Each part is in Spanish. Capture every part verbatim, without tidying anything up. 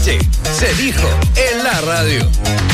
noche se dijo en la radio.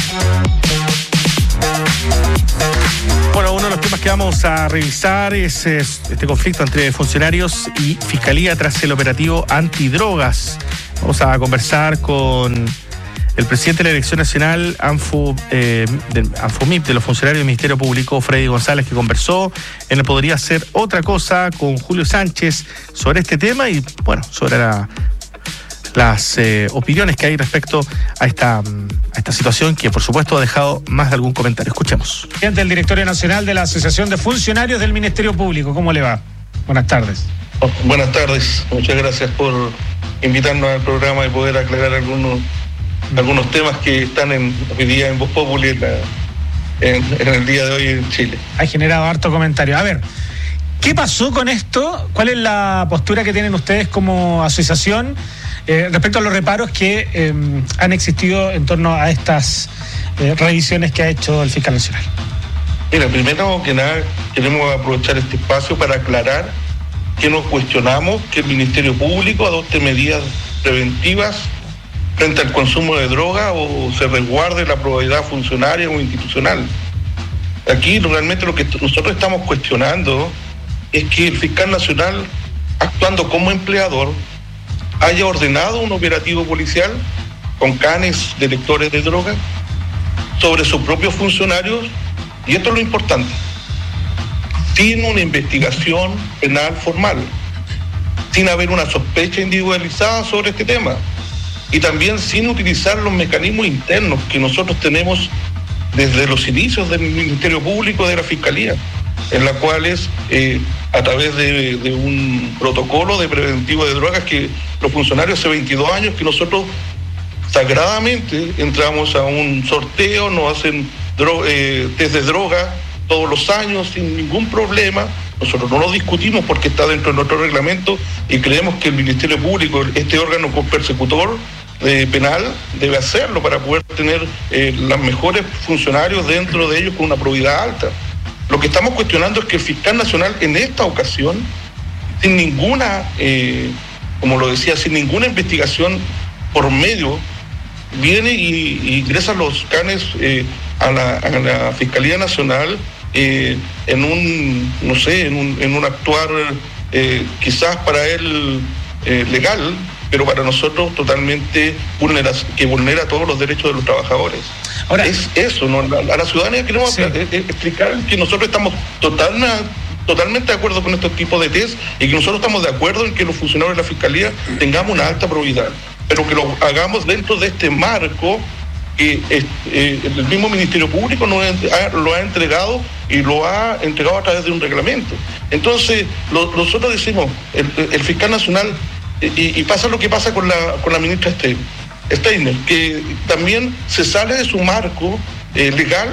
Bueno, uno de los temas que vamos a revisar es, es este conflicto entre funcionarios y Fiscalía tras el operativo antidrogas. Vamos a conversar con el presidente de la Dirección Nacional ANFU, eh, de, ANFUMIP, de los funcionarios del Ministerio Público, Freddy González, que conversó en el Podría Ser Otra Cosa con Julio Sánchez sobre este tema y, bueno, sobre la, las eh, opiniones que hay respecto a esta, a esta situación que, por supuesto, ha dejado más de algún comentario. Escuchemos. Presidente del Directorio Nacional de la Asociación de Funcionarios del Ministerio Público, ¿cómo le va? Buenas tardes. Oh, buenas tardes, muchas gracias por invitarnos al programa y poder aclarar algunos algunos temas que están en, hoy día en Voz Populi en, en, en el día de hoy en Chile. Ha generado harto comentario. A ver, ¿qué pasó con esto? ¿Cuál es la postura que tienen ustedes como asociación eh, respecto a los reparos que eh, han existido en torno a estas eh, revisiones que ha hecho el fiscal nacional? Mira, primero que nada queremos aprovechar este espacio para aclarar que nos cuestionamos que el Ministerio Público adopte medidas preventivas frente al consumo de droga o se resguarde la probidad funcionaria o institucional. Aquí realmente lo que nosotros estamos cuestionando es que el fiscal nacional, actuando como empleador, haya ordenado un operativo policial con canes detectores de droga sobre sus propios funcionarios, y esto es lo importante, sin una investigación penal formal, sin haber una sospecha individualizada sobre este tema, y también sin utilizar los mecanismos internos que nosotros tenemos desde los inicios del Ministerio Público, de la Fiscalía, en la cual es eh, a través de, de un protocolo de preventivo de drogas que los funcionarios hace veintidós años que nosotros sagradamente entramos a un sorteo, nos hacen dro- eh, test de droga todos los años sin ningún problema. Nosotros no lo discutimos porque está dentro de nuestro reglamento y creemos que el Ministerio Público, este órgano persecutor eh, penal, debe hacerlo para poder tener eh, los mejores funcionarios dentro de ellos con una probidad alta. Lo que estamos cuestionando es que el fiscal nacional en esta ocasión, sin ninguna, eh, como lo decía, sin ninguna investigación por medio, viene y, y ingresa los canes eh, a, la, a la Fiscalía Nacional eh, en un, no sé, en un, en un actuar eh, quizás para él eh, legal, pero para nosotros totalmente vulnera, que vulnera todos los derechos de los trabajadores. Ahora, es eso, ¿no? A la ciudadanía queremos sí. explicar que nosotros estamos totalmente, totalmente de acuerdo con estos tipos de test y que nosotros estamos de acuerdo en que los funcionarios de la Fiscalía tengamos una alta probidad, pero que lo hagamos dentro de este marco que eh, eh, el mismo Ministerio Público nos ha, lo ha entregado y lo ha entregado a través de un reglamento. Entonces, lo, nosotros decimos, el, el fiscal nacional, y, y pasa lo que pasa con la, con la ministra Steiner, que también se sale de su marco eh, legal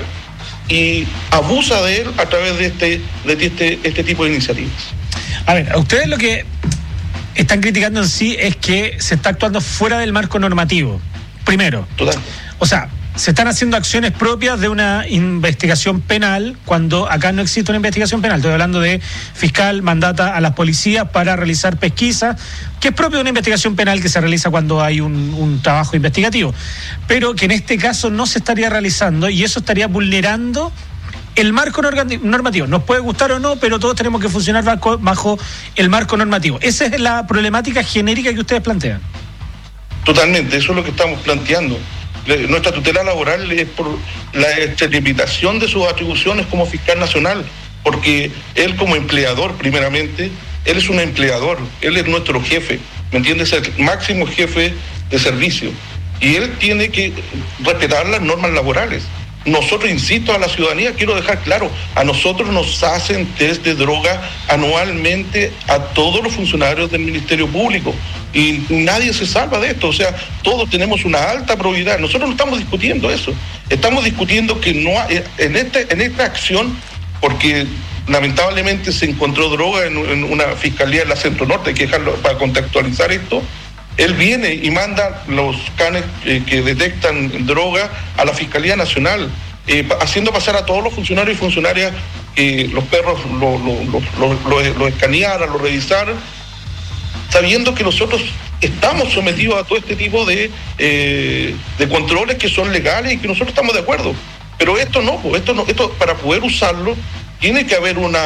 y abusa de él a través de este, de este, este tipo de iniciativas. A ver, a ustedes lo que están criticando en sí es que se está actuando fuera del marco normativo. Primero. Total. O sea, se están haciendo acciones propias de una investigación penal cuando acá no existe una investigación penal. Estoy hablando de fiscal mandata a las policías para realizar pesquisas, que es propio de una investigación penal que se realiza cuando hay un, un trabajo investigativo, pero que en este caso no se estaría realizando y eso estaría vulnerando el marco normativo. Nos puede gustar o no, pero todos tenemos que funcionar bajo, bajo el marco normativo. Esa es la problemática genérica que ustedes plantean. Totalmente, eso es lo que estamos planteando. Nuestra tutela laboral es por la extralimitación de sus atribuciones como fiscal nacional, porque él como empleador, primeramente, él es un empleador, él es nuestro jefe, ¿me entiendes? Es el máximo jefe de servicio, y él tiene que respetar las normas laborales. Nosotros, insisto, a la ciudadanía, quiero dejar claro, a nosotros nos hacen test de droga anualmente a todos los funcionarios del Ministerio Público y nadie se salva de esto, o sea, todos tenemos una alta probabilidad. Nosotros no estamos discutiendo eso, estamos discutiendo que no hay, en, este, en esta acción, porque lamentablemente se encontró droga en, en una fiscalía en la Centro Norte, hay que dejarlo para contextualizar esto. Él viene y manda los canes eh, que detectan droga a la Fiscalía Nacional, eh, haciendo pasar a todos los funcionarios y funcionarias que eh, los perros lo, lo, lo, lo, lo, lo escanearan, lo revisaran, sabiendo que nosotros estamos sometidos a todo este tipo de, eh, de controles que son legales y que nosotros estamos de acuerdo. Pero esto no, pues, esto no, esto para poder usarlo tiene que haber una,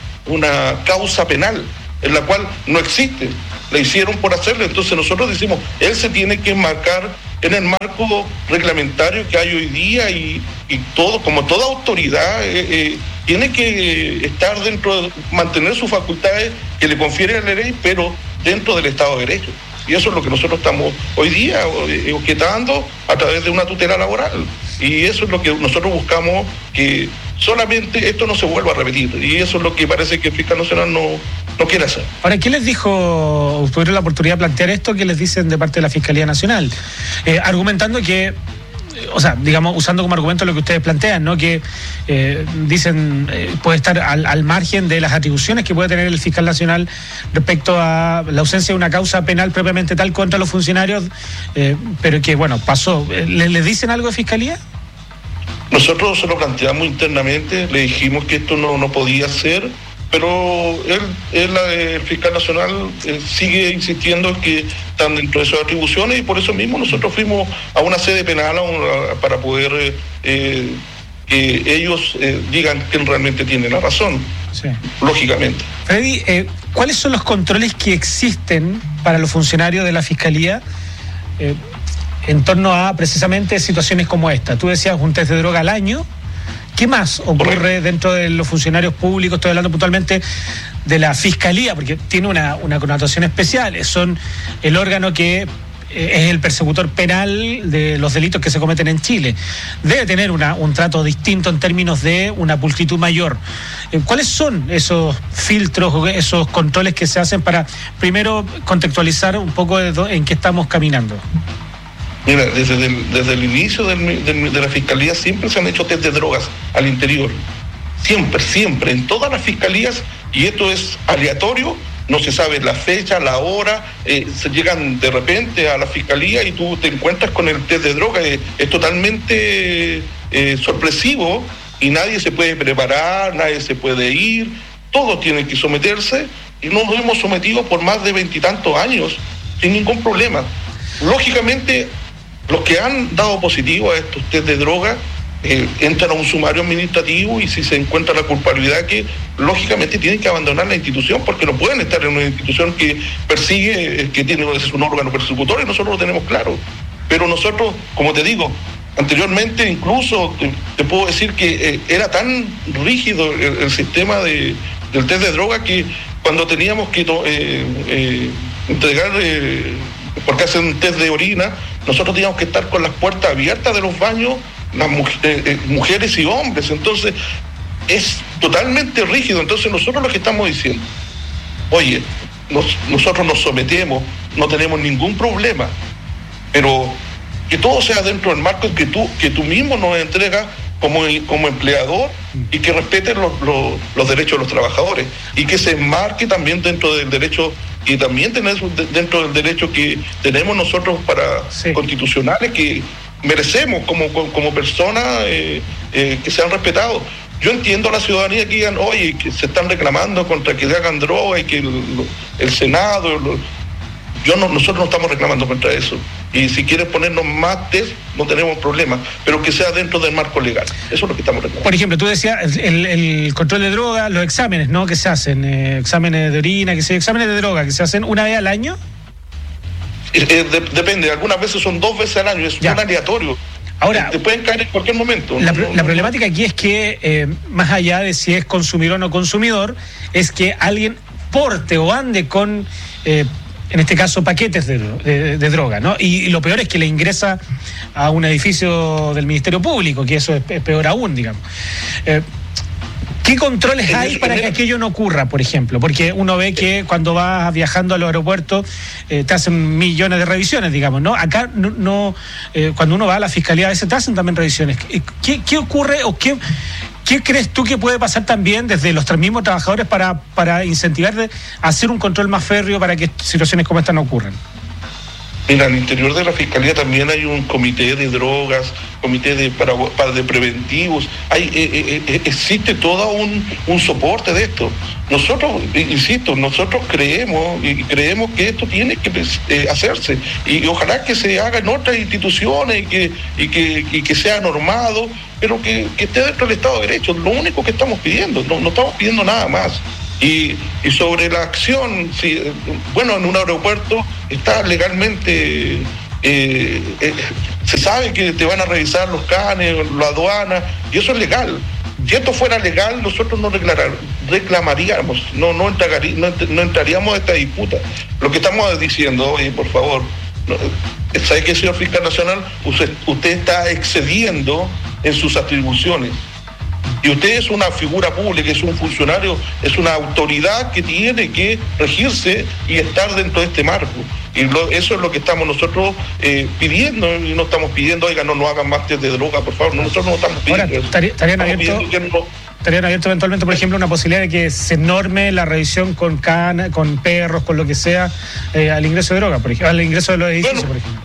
una causa penal, en la cual no existe. La hicieron por hacerlo, entonces nosotros decimos, él se tiene que enmarcar en el marco reglamentario que hay hoy día y, y todo, como toda autoridad, eh, eh, tiene que estar dentro, de, mantener sus facultades que le confiere la ley, pero dentro del Estado de Derecho. Y eso es lo que nosotros estamos hoy día objetando a través de una tutela laboral. Y eso es lo que nosotros buscamos, que solamente esto no se vuelva a repetir. Y eso es lo que parece que el fiscal nacional no, no quiere hacer. Ahora, ¿qué les dijo? ¿Tuvieron la oportunidad de plantear esto? ¿Qué les dicen de parte de la Fiscalía Nacional? Eh, argumentando que, o sea, digamos, usando como argumento lo que ustedes plantean, ¿no? Que eh, dicen eh, puede estar al, al margen de las atribuciones que puede tener el fiscal nacional respecto a la ausencia de una causa penal propiamente tal contra los funcionarios, eh, pero que, bueno, pasó. ¿Les, les dicen algo de Fiscalía? Nosotros se lo planteamos internamente, le dijimos que esto no, no podía ser, pero él, él el fiscal nacional eh, sigue insistiendo que están dentro de sus atribuciones y por eso mismo nosotros fuimos a una sede penal a una, para poder eh, que ellos eh, digan que realmente tienen la razón, sí. Lógicamente. Freddy, eh, ¿cuáles son los controles que existen para los funcionarios de la Fiscalía eh, en torno a precisamente situaciones como esta? Tú decías un test de droga al año. ¿Qué más ocurre dentro de los funcionarios públicos? Estoy hablando puntualmente de la Fiscalía, porque tiene una, una connotación especial. Son el órgano que eh, es el persecutor penal de los delitos que se cometen en Chile. Debe tener una, un trato distinto en términos de una pulcritud mayor. Eh, ¿Cuáles son esos filtros, esos controles que se hacen para, primero, contextualizar un poco de do, en qué estamos caminando? Mira, desde el, desde el inicio del, del, de la Fiscalía siempre se han hecho test de drogas al interior. Siempre, siempre, en todas las fiscalías, y esto es aleatorio, no se sabe la fecha, la hora, eh, se llegan de repente a la Fiscalía y tú te encuentras con el test de droga, eh, es totalmente eh, sorpresivo y nadie se puede preparar, nadie se puede ir, todos tienen que someterse y nos hemos sometido por más de veintitantos años sin ningún problema. Lógicamente, los que han dado positivo a estos test de droga eh, entran a un sumario administrativo y si se encuentra la culpabilidad, que lógicamente tienen que abandonar la institución porque no pueden estar en una institución que persigue, eh, que tiene un órgano persecutor, y nosotros lo tenemos claro. Pero nosotros, como te digo, anteriormente incluso te, te puedo decir que eh, era tan rígido el, el sistema de, del test de droga que cuando teníamos que eh, eh, entregar... Eh, porque hacen un test de orina, nosotros teníamos que estar con las puertas abiertas de los baños, las mujeres, eh, mujeres y hombres, entonces es totalmente rígido. Entonces nosotros lo que estamos diciendo, oye, nos, nosotros nos sometemos, no tenemos ningún problema, pero que todo sea dentro del marco que tú, que tú mismo nos entregas como, como empleador y que respeten los, los, los derechos de los trabajadores y que se enmarque también dentro del derecho y también tener dentro del derecho que tenemos nosotros para sí. constitucionales que merecemos como, como, como personas eh, eh, que sean respetados. Yo entiendo a la ciudadanía que digan, oye, que se están reclamando contra que se hagan droga y que el, el Senado... Lo, Yo no, nosotros no estamos reclamando contra eso. Y si quieren ponernos más test, no tenemos problema. Pero que sea dentro del marco legal. Eso es lo que estamos reclamando. Por ejemplo, tú decías el, el control de droga, los exámenes, ¿no? Que se hacen, eh, exámenes de orina, que se, exámenes de droga, que se hacen una vez al año. Eh, eh, de, depende, algunas veces son dos veces al año, es ya. un aleatorio. Ahora, te pueden caer en cualquier momento. La, no, la no, problemática no. aquí es que, eh, más allá de si es consumidor o no consumidor, es que alguien porte o ande con... Eh, en este caso paquetes de, de, de droga, ¿no? Y, y lo peor es que le ingresa a un edificio del Ministerio Público, que eso es, es peor aún, digamos. Eh, ¿Qué controles hay para que aquello no ocurra, por ejemplo? Porque uno ve que cuando vas viajando a los aeropuertos eh, te hacen millones de revisiones, digamos, ¿no? Acá no, no eh, cuando uno va a la Fiscalía a veces te hacen también revisiones. ¿Qué, qué ocurre o qué... ¿Qué crees tú que puede pasar también desde los mismos trabajadores para, para incentivar a hacer un control más férreo para que situaciones como esta no ocurran? Mira, al interior de la Fiscalía también hay un comité de drogas, comité de, para, para de preventivos, hay, eh, eh, existe todo un, un soporte de esto. Nosotros, insisto, nosotros creemos y creemos que esto tiene que eh, hacerse y, y ojalá que se haga en otras instituciones y que, y que, y que sea normado, pero que, que esté dentro del Estado de Derecho. Lo único que estamos pidiendo, no, no estamos pidiendo nada más. Y, y sobre la acción, sí, bueno, en un aeropuerto está legalmente, eh, eh, se sabe que te van a revisar los canes, la aduana, y eso es legal. Si esto fuera legal, nosotros no reclamaríamos, no, no, entraría, no, no entraríamos a esta disputa. Lo que estamos diciendo, oye, por favor, no, ¿sabe qué, señor fiscal nacional? Usted, usted está excediendo en sus atribuciones. Y usted es una figura pública, es un funcionario, es una autoridad que tiene que regirse y estar dentro de este marco. Y lo, eso es lo que estamos nosotros eh, pidiendo, y no estamos pidiendo, oiga, no nos hagan más test de droga, por favor, nosotros no estamos pidiendo. Ahora, estarían, estarían abiertos no... estarían abiertos eventualmente, por ejemplo, una posibilidad de que se norme la revisión con cana, con perros, con lo que sea, eh, al ingreso de droga, por ejemplo, al ingreso de los edificios, bueno, por ejemplo.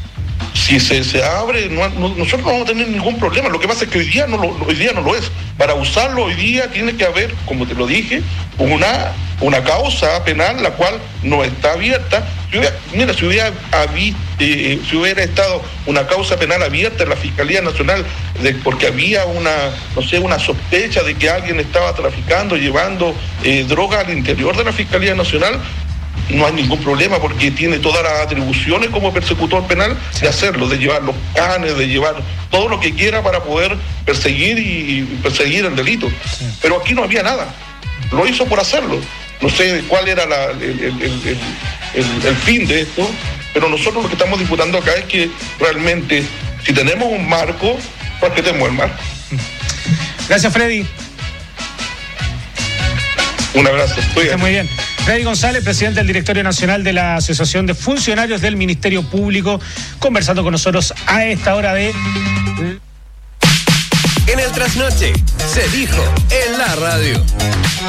Si se, se abre, no, no, nosotros no vamos a tener ningún problema. Lo que pasa es que hoy día no lo, hoy día no lo es. Para usarlo hoy día tiene que haber, como te lo dije, una, una causa penal la cual no está abierta. Si hubiera, mira, si hubiera, habi, eh, si hubiera estado una causa penal abierta en la Fiscalía Nacional, de, porque había una, no sé, una sospecha de que alguien estaba traficando, llevando eh, droga al interior de la Fiscalía Nacional, no hay ningún problema porque tiene todas las atribuciones como persecutor penal de hacerlo, de llevar los canes, de llevar todo lo que quiera para poder perseguir y perseguir el delito. Sí. Pero aquí no había nada. Lo hizo por hacerlo. No sé cuál era la, el, el, el, el, el, el fin de esto, pero nosotros lo que estamos disputando acá es que realmente, si tenemos un marco, respetemos el marco. Gracias, Freddy. Un abrazo. Está muy bien. Freddy González, presidente del Directorio Nacional de la Asociación de Funcionarios del Ministerio Público, conversando con nosotros a esta hora de... En el Trasnoche, se dijo en la radio.